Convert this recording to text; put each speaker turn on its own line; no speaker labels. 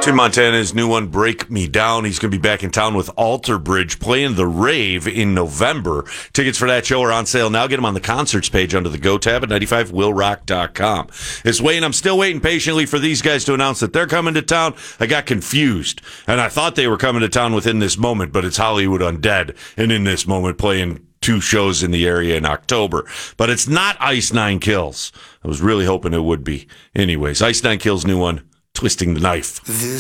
Tim Montana's new one, Break Me Down. He's going to be back in town with Alter Bridge playing the Rave in November. Tickets for that show are on sale now. Get them on the concerts page under the Go tab at 95willrock.com. I'm still waiting patiently for these guys to announce that they're coming to town. I got confused, and I thought they were coming to town within this moment, but it's Hollywood Undead, and in this moment playing 2 shows in the area in October. But it's not Ice Nine Kills. I was really hoping it would be. Anyways, Ice Nine Kills' new one, Twisting the Knife.